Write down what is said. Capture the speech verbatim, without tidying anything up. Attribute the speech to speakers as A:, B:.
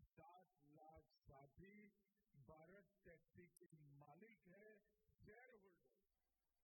A: सात लाख साथी भारत टैक्सी के मालिक है, शेयर होल्डर।